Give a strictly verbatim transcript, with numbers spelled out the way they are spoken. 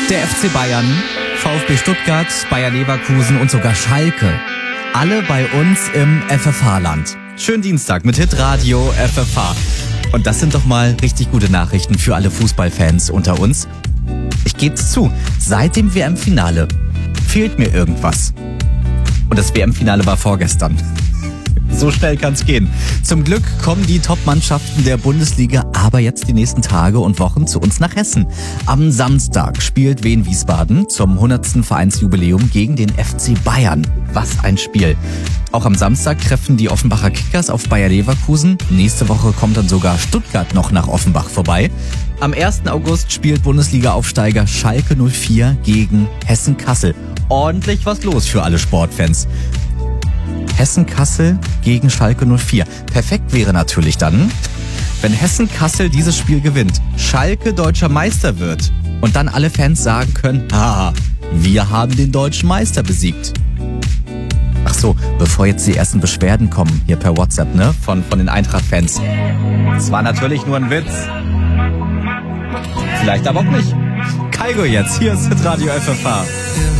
Der F C Bayern, VfB Stuttgart, Bayer Leverkusen und sogar Schalke. Alle bei uns im F F H-Land. Schönen Dienstag mit Hitradio F F H. Und das sind doch mal richtig gute Nachrichten für alle Fußballfans unter uns. Ich geb's zu, seit dem W M-Finale fehlt mir irgendwas. Und das W M-Finale war vorgestern. So schnell kann's gehen. Zum Glück kommen die Top-Mannschaften der Bundesliga aber jetzt die nächsten Tage und Wochen zu uns nach Hessen. Am Samstag spielt Wien Wiesbaden zum hundertsten Vereinsjubiläum gegen den F C Bayern. Was ein Spiel. Auch am Samstag treffen die Offenbacher Kickers auf Bayer Leverkusen. Nächste Woche kommt dann sogar Stuttgart noch nach Offenbach vorbei. Am ersten August spielt Bundesliga-Aufsteiger Schalke null vier gegen Hessen-Kassel. Ordentlich was los für alle Sportfans. Hessen-Kassel gegen Schalke null vier. Perfekt wäre natürlich dann, wenn Hessen-Kassel dieses Spiel gewinnt, Schalke deutscher Meister wird und dann alle Fans sagen können, haha, wir haben den deutschen Meister besiegt. Ach so, bevor jetzt die ersten Beschwerden kommen, hier per WhatsApp, ne, von, von den Eintracht-Fans. Das war natürlich nur ein Witz. Vielleicht aber auch nicht. Kaigo jetzt, hier ist Hitradio F F H.